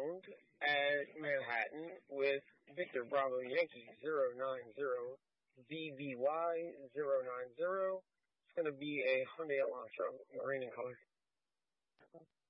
found at Manhattan with Victor Bravo Yankee 090 VVY 090. It's going to be a Hyundai Elantra, marine in color.